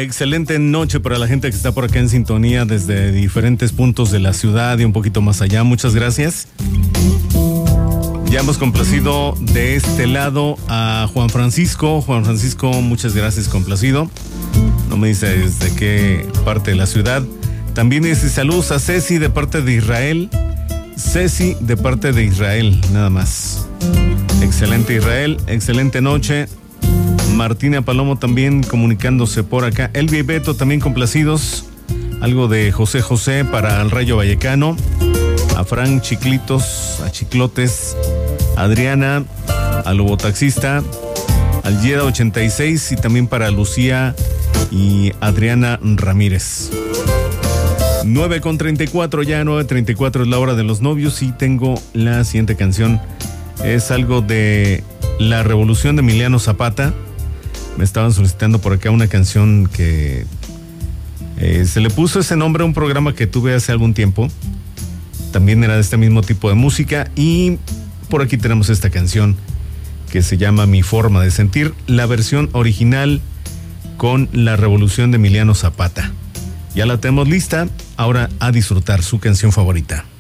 Excelente noche para la gente que está por acá en sintonía desde diferentes puntos de la ciudad y un poquito más allá. Muchas gracias. Ya hemos complacido de este lado a Juan Francisco. Juan Francisco, muchas gracias, complacido. No me dice desde qué parte de la ciudad. También dice saludos a Ceci de parte de Israel. Ceci de parte de Israel, nada más. Excelente, Israel, excelente noche. Martina Palomo también comunicándose por acá. Elvia y Beto también complacidos. Algo de José José para el Rayo Vallecano. A Frank Chiclitos, a Chiclotes, a Adriana, a Lobo Taxista, al Yeda 86 y también para Lucía y Adriana Ramírez. 9:34, ya 9:34 es la hora de los novios y tengo la siguiente canción. Es algo de la Revolución de Emiliano Zapata. Me estaban solicitando por acá una canción que se le puso ese nombre a un programa que tuve hace algún tiempo. También era de este mismo tipo de música y por aquí tenemos esta canción que se llama Mi Forma de Sentir, la versión original con la Revolución de Emiliano Zapata. Ya la tenemos lista, ahora a disfrutar su canción favorita.